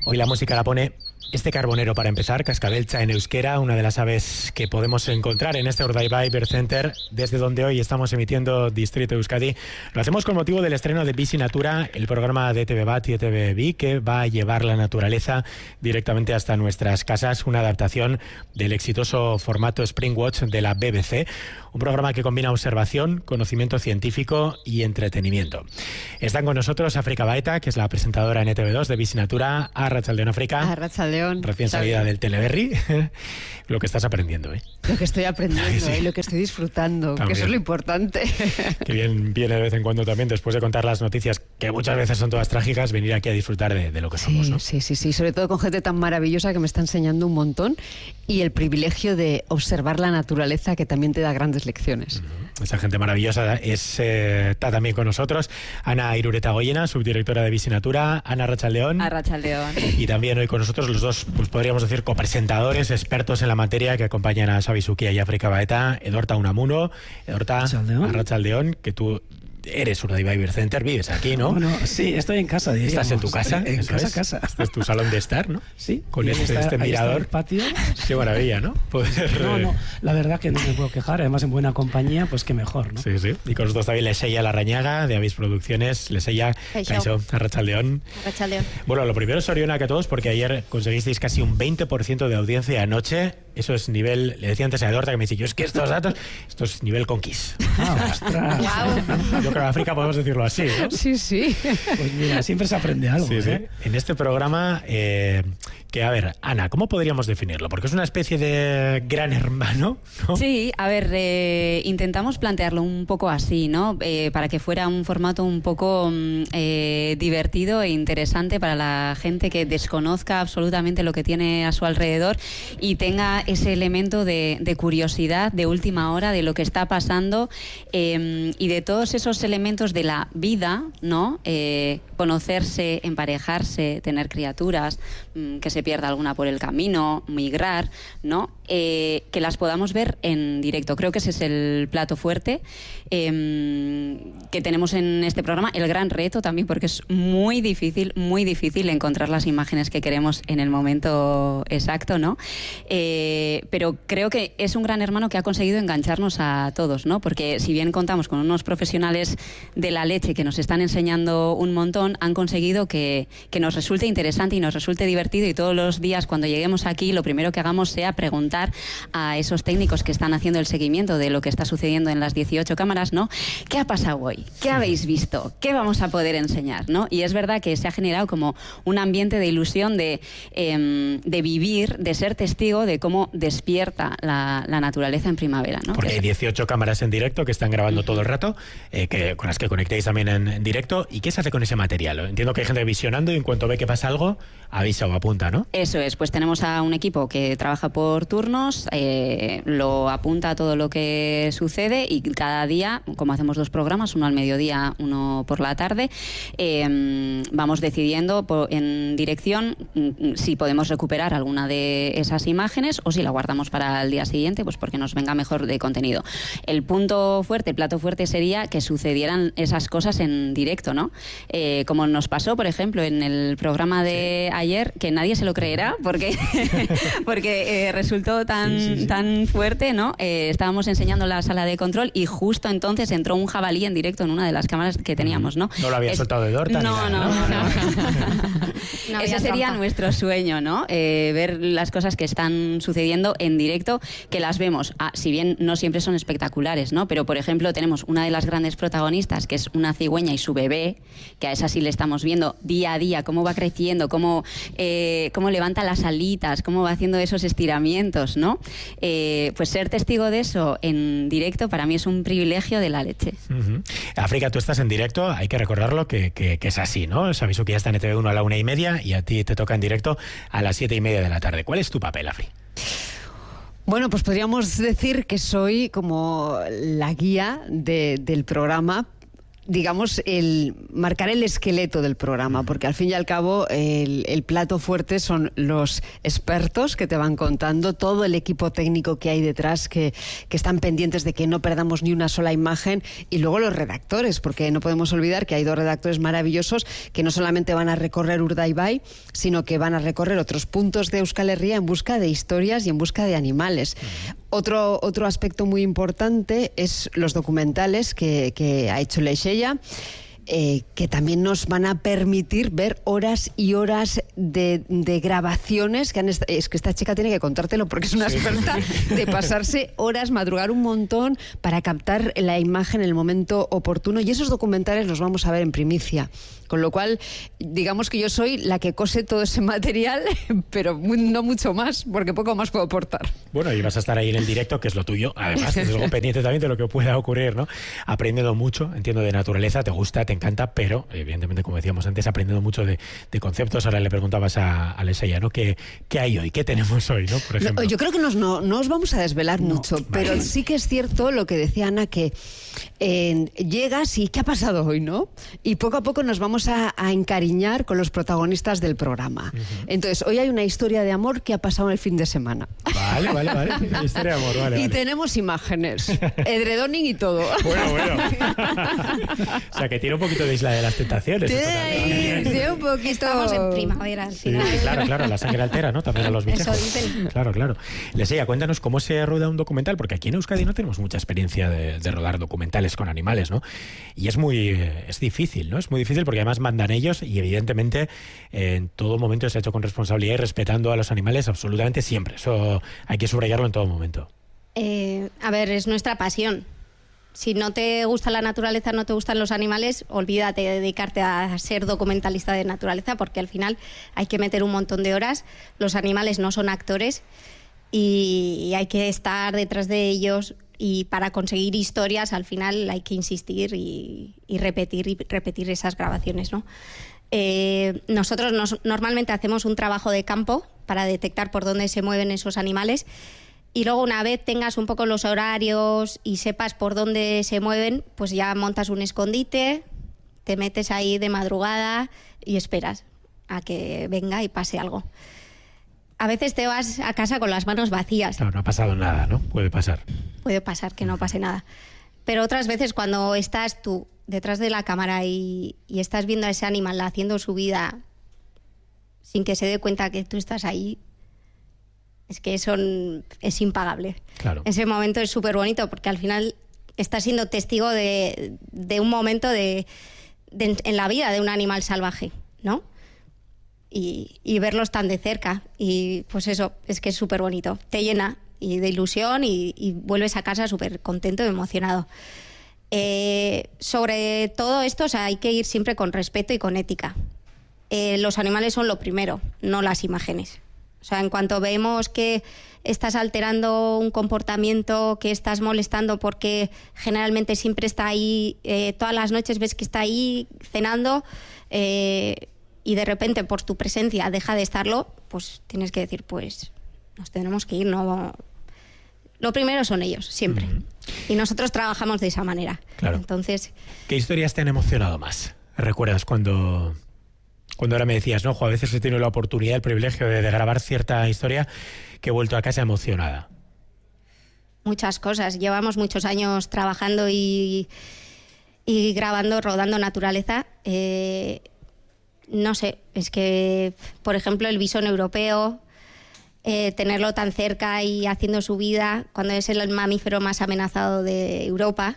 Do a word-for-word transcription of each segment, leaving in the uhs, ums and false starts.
Hoy la música la pone este carbonero para empezar, cascabeltza en euskera, una de las aves que podemos encontrar en este Urdaibai Bird Center, desde donde hoy estamos emitiendo Distrito Euskadi. Lo hacemos con motivo del estreno de Bizi Natura, el programa de E T V Bat y E T V Bi que va a llevar la naturaleza directamente hasta nuestras casas, una adaptación del exitoso formato Springwatch de la B B C, un programa que combina observación, conocimiento científico y entretenimiento. Están con nosotros Afrika Baeta, que es la presentadora en E T V dos de Bizi Natura. Arratsaldeon, Afrika. Arratsaldeon. Recién salida del Teleberri. Lo que estás aprendiendo, ¿eh? Lo que estoy aprendiendo, sí. ¿eh? Lo que estoy disfrutando, también. Que eso es lo importante. Que bien viene de vez en cuando también, después de contar las noticias, que muchas veces son todas trágicas, venir aquí a disfrutar de, de lo que sí, somos, ¿no? Sí, sí, sí, sobre todo con gente tan maravillosa que me está enseñando un montón y el privilegio de observar la naturaleza, que también te da grandes lecciones. Uh-huh. Esa gente maravillosa es, eh, está también con nosotros Ana Irureta Goyena, subdirectora de Bizi Natura. Ana, arratsaldeon. Arratsaldeon. Y también hoy con nosotros los dos, pues podríamos decir, copresentadores, expertos en la materia, que acompañan a Xabi Zuquia y Afrika Baeta. Edorta Unamuno. Edorta, arratsaldeon, que tú eres Urdaibai Bird Center, vives aquí, ¿no? Bueno, sí, estoy en casa, diríamos. ¿Estás en tu casa? En casa, es. casa. Este es tu salón de estar, ¿no? Sí. Con este, está, este mirador. El patio. Qué maravilla, ¿no? Poder... No, no, la verdad que no me puedo quejar, además en buena compañía, pues qué mejor, ¿no? Sí, sí. Y con nosotros también Leseia Larrañaga, de Avis Producciones. Leseia, Kaixo, arratsaldeon. Arratsaldeon. Bueno, lo primero, Soriona, que a todos, porque ayer conseguisteis casi un veinte por ciento de audiencia anoche. Eso es nivel, le decía antes a Edorta, que me dice, yo es que estos datos, esto es nivel conquist. Ah, ostras. Wow. Yo creo que en África podemos decirlo así, ¿no? Sí, sí. Pues mira, siempre se aprende algo, sí, ¿eh? Sí. En este programa, eh, que a ver, Ana, ¿cómo podríamos definirlo? Porque es una especie de gran hermano, ¿no? Sí, a ver, eh, intentamos plantearlo un poco así, ¿no? Eh, para que fuera un formato un poco eh, divertido e interesante para la gente que desconozca absolutamente lo que tiene a su alrededor y tenga ese elemento de, de curiosidad de última hora de lo que está pasando eh, y de todos esos elementos de la vida, ¿no? Eh, conocerse, emparejarse, tener criaturas, mmm, que se pierda alguna por el camino, migrar, ¿no? Eh, que las podamos ver en directo. Creo que ese es el plato fuerte eh, que tenemos en este programa. El gran reto también, porque es muy difícil, muy difícil encontrar las imágenes que queremos en el momento exacto, ¿no? Eh, pero creo que es un gran hermano que ha conseguido engancharnos a todos, ¿no? Porque si bien contamos con unos profesionales de la leche que nos están enseñando un montón, han conseguido que, que nos resulte interesante y nos resulte divertido, y todos los días cuando lleguemos aquí lo primero que hagamos sea preguntar a esos técnicos que están haciendo el seguimiento de lo que está sucediendo en las dieciocho cámaras, ¿no? ¿Qué ha pasado hoy? ¿Qué habéis visto? ¿Qué vamos a poder enseñar? ¿No? Y es verdad que se ha generado como un ambiente de ilusión de, eh, de vivir, de ser testigo de cómo despierta la, la naturaleza en primavera, ¿no? Porque hay dieciocho cámaras en directo que están grabando todo el rato, eh, que, con las que conectéis también en, en directo. ¿Y qué se hace con ese material? Entiendo que hay gente visionando y en cuanto ve que pasa algo, avisa o apunta, ¿no? Eso es, pues tenemos a un equipo que trabaja por turnos, eh, lo apunta todo lo que sucede y cada día, como hacemos dos programas, uno al mediodía, uno por la tarde, eh, vamos decidiendo por, en dirección si podemos recuperar alguna de esas imágenes o si la guardamos para el día siguiente, pues porque nos venga mejor de contenido. El punto fuerte, el plato fuerte sería que sucedieran esas cosas en directo, ¿no? Eh, como nos pasó, por ejemplo, en el programa de sí. ayer, que nadie se lo creerá porque, porque eh, resultó tan, sí, sí, sí. tan fuerte, ¿no? Eh, estábamos enseñando la sala de control y justo entonces entró un jabalí en directo en una de las cámaras que teníamos, ¿no? No lo había es... soltado de Dorta. No, ni nada, no, no, no. no. no Ese sería trampa. Nuestro sueño, ¿no? Eh, ver las cosas que están sucediendo en directo, que las vemos, ah, si bien no siempre son espectaculares, ¿no? Pero, por ejemplo, tenemos una de las grandes protagonistas, que es una cigüeña y su bebé, que a esa sí le estamos viendo día a día cómo va creciendo, cómo, eh, cómo levanta las alitas, cómo va haciendo esos estiramientos, ¿no? Eh, pues ser testigo de eso en directo para mí es un privilegio de la leche. Uh-huh. Afrika, tú estás en directo, hay que recordarlo que, que, que es así, ¿no? Sabéis que ya está en E T V uno a la una y media y a ti te toca en directo a las siete y media de la tarde. ¿Cuál es tu papel, Afri? Bueno, pues podríamos decir que soy como la guía de, del programa, digamos, el marcar el esqueleto del programa, porque al fin y al cabo el, el plato fuerte son los expertos que te van contando, todo el equipo técnico que hay detrás, que, que están pendientes de que no perdamos ni una sola imagen, y luego los redactores, porque no podemos olvidar que hay dos redactores maravillosos que no solamente van a recorrer Urdaibai, sino que van a recorrer otros puntos de Euskal Herria en busca de historias y en busca de animales. Uh-huh. Otro, otro aspecto muy importante es los documentales que, que ha hecho Leixella, eh, que también nos van a permitir ver horas y horas de, de grabaciones. Que han est- es que esta chica tiene que contártelo porque es una sí. experta de pasarse horas, madrugar un montón para captar la imagen en el momento oportuno, y esos documentales los vamos a ver en primicia. Con lo cual, digamos que yo soy la que cose todo ese material, pero no mucho más, porque poco más puedo aportar. Bueno, y vas a estar ahí en el directo, que es lo tuyo. Además, desde luego pendiente también de lo que pueda ocurrir, ¿no? Aprendiendo mucho, entiendo, de naturaleza, te gusta, te encanta, pero evidentemente, como decíamos antes, aprendiendo mucho de, de conceptos. Ahora le preguntabas a, a Leixella, ¿no? ¿Qué, ¿Qué hay hoy? ¿Qué tenemos hoy, no? Por ejemplo. No, yo creo que nos, no, no os vamos a desvelar no, mucho, vale. pero sí que es cierto lo que decía Ana, que eh, llegas y ¿qué ha pasado hoy, no? Y poco a poco nos vamos A, a encariñar con los protagonistas del programa. Uh-huh. Entonces, hoy hay una historia de amor que ha pasado en el fin de semana. Vale, vale, vale. Historia de amor, vale. Y vale. tenemos imágenes, edredoning y todo. Bueno, bueno. O sea, que tiene un poquito de Isla de las Tentaciones. Sí, sí, un poquito. Estamos en primavera. Sí, claro, claro, la sangre altera, ¿no? También a los bichejos. Eso dicen. Claro, claro. Leixella, cuéntanos cómo se rueda un documental, porque aquí en Euskadi no tenemos mucha experiencia de, de rodar documentales con animales, ¿no? Y es muy, es difícil, ¿no? Es muy difícil porque además mandan ellos y evidentemente en todo momento se ha hecho con responsabilidad y respetando a los animales absolutamente siempre. Eso hay que subrayarlo en todo momento. Eh, a ver, es nuestra pasión. Si no te gusta la naturaleza, no te gustan los animales, olvídate de dedicarte a ser documentalista de naturaleza, porque al final hay que meter un montón de horas. Los animales no son actores y hay que estar detrás de ellos, y para conseguir historias al final hay que insistir y, y repetir y repetir esas grabaciones, ¿no? Eh, nosotros nos, normalmente hacemos un trabajo de campo para detectar por dónde se mueven esos animales, y luego una vez tengas un poco los horarios y sepas por dónde se mueven, pues ya montas un escondite, te metes ahí de madrugada y esperas a que venga y pase algo. A veces te vas a casa con las manos vacías. Claro, no ha pasado nada, ¿no? Puede pasar. Puede pasar que no pase nada. Pero otras veces cuando estás tú detrás de la cámara y, y estás viendo a ese animal haciendo su vida sin que se dé cuenta que tú estás ahí, es que eso es impagable. Claro. Ese momento es súper bonito porque al final estás siendo testigo de, de un momento de, de, en la vida de un animal salvaje, ¿no? Y, y verlos tan de cerca, y pues eso, es que es súper bonito, te llena y de ilusión y, y vuelves a casa súper contento y emocionado. Eh, sobre todo esto, o sea, hay que ir siempre con respeto y con ética. Eh, los animales son lo primero, no las imágenes. O sea, en cuanto vemos que estás alterando un comportamiento, que estás molestando porque generalmente siempre está ahí, eh, todas las noches ves que está ahí cenando, eh, y de repente por tu presencia deja de estarlo, pues tienes que decir, pues nos tenemos que ir, no. Lo primero son ellos, siempre. Uh-huh. Y nosotros trabajamos de esa manera. Claro. Entonces, ¿qué historias te han emocionado más? ¿Recuerdas cuando, cuando ahora me decías, no, jo, a veces he tenido la oportunidad, el privilegio de, de grabar cierta historia que he vuelto a casa emocionada? Muchas cosas. Llevamos muchos años trabajando y, y grabando, rodando naturaleza. Eh, No sé, es que, por ejemplo, el bisón europeo, eh, tenerlo tan cerca y haciendo su vida, cuando es el mamífero más amenazado de Europa,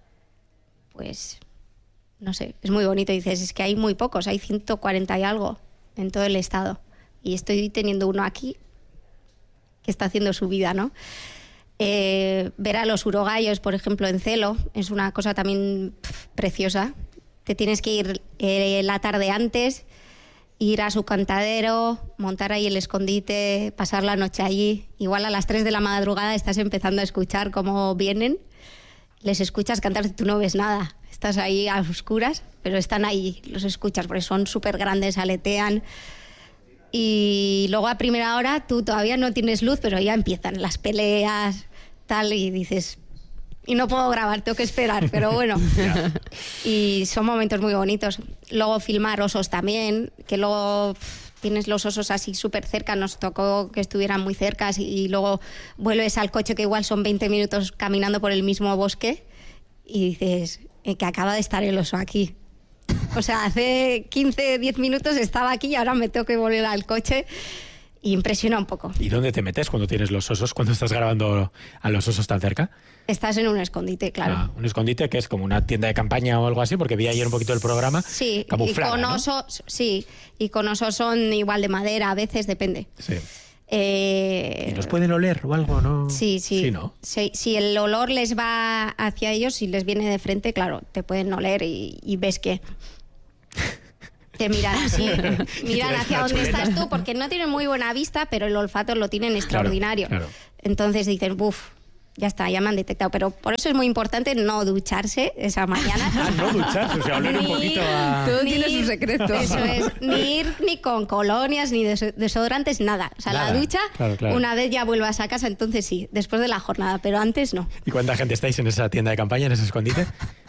pues, no sé, es muy bonito. Dices, es que hay muy pocos, hay ciento cuarenta y algo en todo el estado. Y estoy teniendo uno aquí que está haciendo su vida, ¿no? Eh, ver a los urogallos, por ejemplo, en celo, es una cosa también pff, preciosa. Te tienes que ir eh, la tarde antes, ir a su cantadero, montar ahí el escondite, pasar la noche allí. Igual a las tres de la madrugada estás empezando a escuchar cómo vienen. Les escuchas cantar, tú no ves nada. Estás ahí a oscuras, pero están ahí, los escuchas porque son súper grandes, aletean. Y luego a primera hora tú todavía no tienes luz, pero ya empiezan las peleas, tal, y dices... y no puedo grabar, tengo que esperar, pero bueno. Y son momentos muy bonitos. Luego filmar osos también, que luego pff, tienes los osos así súper cerca, nos tocó que estuvieran muy cerca y, y luego vuelves al coche que igual son veinte minutos caminando por el mismo bosque y dices eh, que acaba de estar el oso aquí. O sea, hace quince, diez minutos estaba aquí y ahora me tengo que volver al coche. Y impresiona un poco. ¿Y dónde te metes cuando tienes los osos? ¿Cuando estás grabando a los osos tan cerca? Estás en un escondite, claro. Ah, un escondite que es como una tienda de campaña o algo así, porque vi ayer un poquito el programa. Sí, camuflada, y con ¿no? osos, sí, y con osos son igual de madera, a veces depende. Sí. Eh, ¿Y los pueden oler o algo, no? Sí, sí. Sí, ¿no? Sí, si el olor les va hacia ellos, si les viene de frente, claro, te pueden oler y, y ves que te miran así, miran hacia donde estás tú, porque no tienen muy buena vista, pero el olfato lo tienen extraordinario. Claro, claro. Entonces dicen, buf, ya está, ya me han detectado. Pero por eso es muy importante no ducharse esa mañana. Ah, no ducharse, o sea, oler un Ni- poquito a... Todo ni tiene ir- su secreto. Eso es, ni ir ni con colonias, ni des- desodorantes, nada. O sea, Nada, la ducha, claro, claro. una vez ya vuelvas a casa, entonces sí, después de la jornada, pero antes no. ¿Y cuánta gente estáis en esa tienda de campaña, en ese escondite?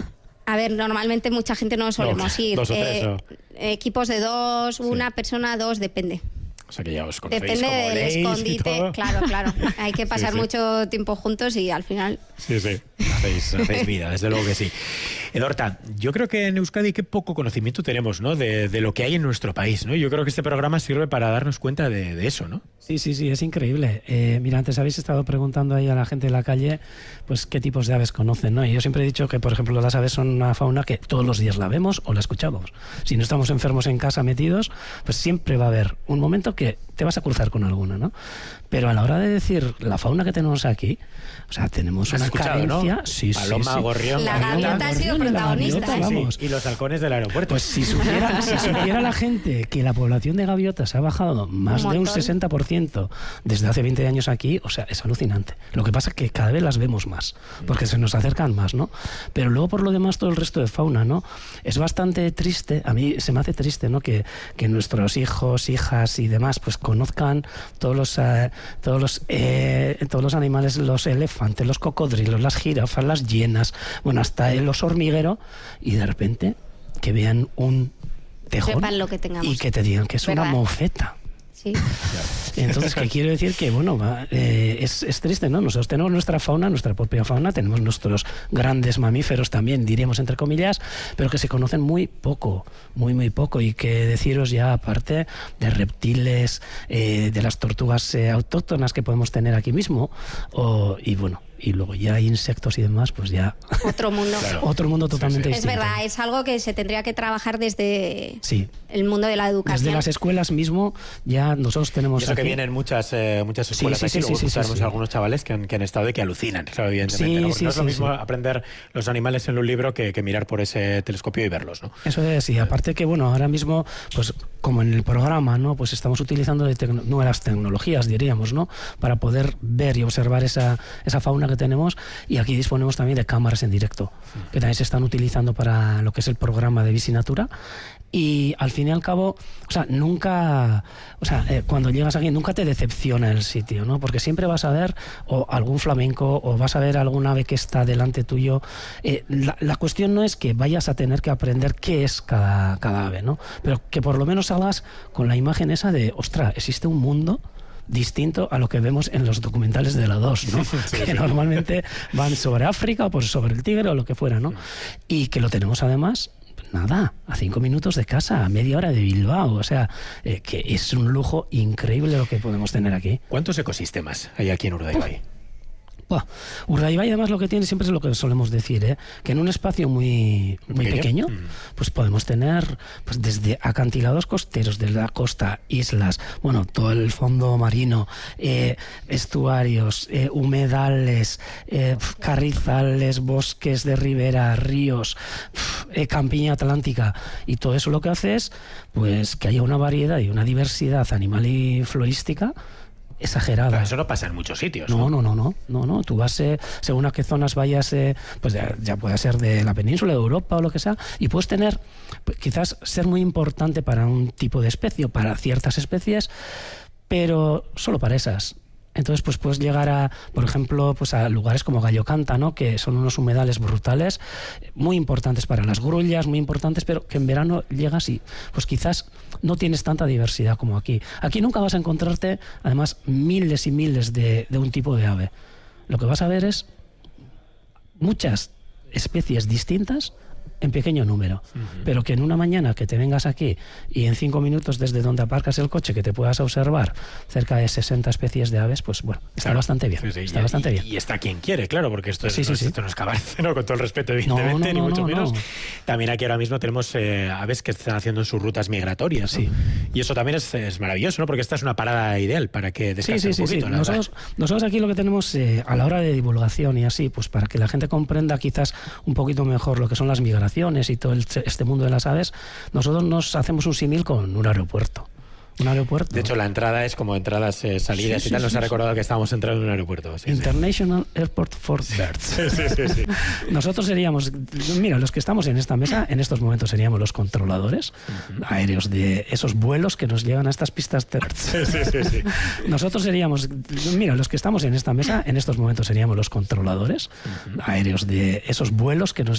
A ver, normalmente mucha gente no solemos No, ir. dos o tres, ¿o? Equipos de dos, una persona, dos, depende. O sea, que ya os conocéis Depende como del oléis y escondite, todo. claro, claro. Hay que pasar Sí, sí. mucho tiempo juntos y al final... Sí, sí, hacéis, hacéis vida, desde luego que sí. Edorta, yo creo que en Euskadi qué poco conocimiento tenemos, ¿no? De, de lo que hay en nuestro país, ¿no? Yo creo que este programa sirve para darnos cuenta de, de eso, ¿no? Sí, sí, sí, es increíble. Eh, mira, antes habéis estado preguntando ahí a la gente de la calle, pues qué tipos de aves conocen, ¿no? Y yo siempre he dicho que, por ejemplo, las aves son una fauna que todos los días la vemos o la escuchamos. Si no estamos enfermos en casa metidos, pues siempre va a haber un momento que te vas a cruzar con alguna, ¿no? Pero a la hora de decir la fauna que tenemos aquí, o sea, tenemos ¿Has una escuchado, carencia... no? Sí, Paloma, sí, sí. gorrión, La gaviota. gaviota ha sido gorrión y la protagonista, gaviota, ¿eh? vamos. Sí, y los halcones del aeropuerto. Pues si supiera, si supiera la gente que la población de gaviotas ha bajado más Un de un montón. sesenta por ciento desde hace veinte años aquí, o sea, es alucinante. Lo que pasa es que cada vez las vemos más, porque se nos acercan más, ¿no? Pero luego, por lo demás, todo el resto de fauna, ¿no? Es bastante triste, a mí se me hace triste, ¿no? Que, que nuestros hijos, hijas y demás, pues conozcan todos los, eh, todos los, eh, todos los animales, los elefantes, los cocodrilos, las jirafas, las hienas, bueno, hasta el oso hormiguero, y de repente que vean un tejón Sepan lo que tengamos. y que te digan que es una ¿Verdad? mofeta. Sí. Entonces, ¿qué quiero decir? Que, bueno, va, eh, es, es triste, ¿no? Nosotros tenemos nuestra fauna, nuestra propia fauna, tenemos nuestros grandes mamíferos también, diríamos entre comillas, pero que se conocen muy poco, muy, muy poco. Y que deciros ya, aparte de reptiles, eh, de las tortugas eh, autóctonas que podemos tener aquí mismo, o, y bueno, y luego ya hay insectos y demás, pues ya Otro mundo. otro mundo totalmente Es distinto. verdad, es algo que se tendría que trabajar desde Sí. el mundo de la educación. Desde las escuelas mismo, ya nosotros tenemos Y eso que aquí- vienen muchas, eh, muchas Sí, escuelas sí, aquí, sí, luego sí, sí, escucharemos sí. a algunos chavales que han, que han estado y que alucinan, claro, evidentemente. Sí, ¿no? Porque sí, no es lo sí, mismo sí. aprender los animales en un libro que, que mirar por ese telescopio y verlos, ¿no? Eso es, y aparte que, bueno, ahora mismo, pues como en el programa, ¿no? Pues estamos utilizando de tecno- nuevas tecnologías, diríamos, ¿no? Para poder ver y observar esa, esa fauna que tenemos, y aquí disponemos también de cámaras en directo, que también se están utilizando para lo que es el programa de Visinatura. Y al fin y al cabo, o sea, nunca, o sea, eh, cuando llegas aquí nunca te decepciona el sitio, ¿no? Porque siempre vas a ver o algún flamenco o vas a ver algún ave que está delante tuyo. Eh, la, la cuestión no es que vayas a tener que aprender qué es cada, cada ave, ¿no? Pero que por lo menos salgas con la imagen esa de, ostras, existe un mundo distinto a lo que vemos en los documentales de la dos, ¿no? Que normalmente van sobre África o por sobre el tigre o lo que fuera, ¿no? Y que lo tenemos además, nada, a cinco minutos de casa, a media hora de Bilbao, o sea, eh, que es un lujo increíble lo que podemos tener aquí. ¿Cuántos ecosistemas hay aquí en Urdaibai? Buah, Urdaibai además lo que tiene siempre es lo que solemos decir, ¿eh? Que en un espacio muy, muy ¿Pequeño? pequeño, Mm. pues podemos tener pues desde acantilados costeros de la costa, islas, bueno, todo el fondo marino, eh, estuarios, eh, humedales, eh, pf, carrizales, bosques de ribera, ríos, pf, eh, campiña atlántica, y todo eso lo que hace es pues que haya una variedad y una diversidad animal y florística exagerada. Pero eso no pasa en muchos sitios, No, ¿no? no, no, no, no, no. Tú vas, eh, según a qué zonas vayas, eh, pues ya, ya puede ser de la península, de Europa o lo que sea, y puedes tener, pues, quizás ser muy importante para un tipo de especie o para ciertas especies, pero solo para esas. Entonces, pues puedes llegar a, por ejemplo, pues a lugares como Gallo Canta, ¿no? Que son unos humedales brutales, muy importantes para las grullas, muy importantes, pero que en verano llegas y pues quizás no tienes tanta diversidad como aquí. Aquí nunca vas a encontrarte, además, miles y miles de, de un tipo de ave. Lo que vas a ver es muchas especies distintas en pequeño número, uh-huh. pero que en una mañana que te vengas aquí y en cinco minutos desde donde aparcas el coche que te puedas observar cerca de sesenta especies de aves, pues bueno, está claro. bastante bien. Sí, sí, está y, bastante y, bien. Y está quien quiere, claro, porque esto, sí, es, sí, no, sí. esto no es cabarce, ¿no? Con todo el respeto, evidentemente, no, no, ni mucho no, menos. No. También aquí ahora mismo tenemos eh, aves que están haciendo sus rutas migratorias, ¿no? Sí. Y eso también es, es maravilloso, ¿no? Porque esta es una parada ideal para que descansen sí, sí, un poquito. Sí, sí. Nosotros, nosotros aquí lo que tenemos eh, a la hora de divulgación y así, pues para que la gente comprenda quizás un poquito mejor lo que son las migraciones y todo el, este mundo de las aves, nosotros nos hacemos un símil con un aeropuerto. Un aeropuerto. De hecho, la entrada es como entradas, eh, salidas sí, y tal. sí, Nos sí, ha recordado sí. que estábamos entrando en un aeropuerto. Sí, International sí. Airport for Birds. Sí, sí, sí, sí. Nosotros seríamos, mira, los que estamos en esta mesa, en estos momentos seríamos los controladores uh-huh. aéreos de esos vuelos que nos llegan a estas pistas terrestres. Sí, sí, sí, sí. Nosotros seríamos, mira, los que estamos en esta mesa, en estos momentos seríamos los controladores uh-huh. aéreos de esos vuelos que nos